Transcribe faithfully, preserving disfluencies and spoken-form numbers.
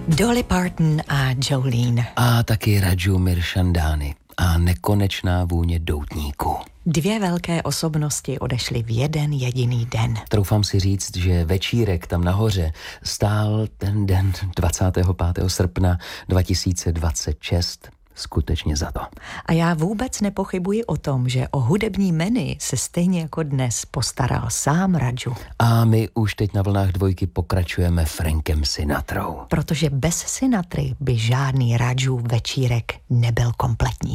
Dolly Parton a Jolene. A taky Raju Mirchandani a nekonečná vůně doutníku. Dvě velké osobnosti odešly v jeden jediný den. Troufám si říct, že večírek tam nahoře stál ten den dvacátého pátého srpna dva tisíce dvacet šest skutečně za to. A já vůbec nepochybuji o tom, že o hudební menu se stejně jako dnes postaral sám Raju. A my už teď na vlnách dvojky pokračujeme Frankem Sinatrou. Protože bez Sinatry by žádný Raju večírek nebyl kompletní.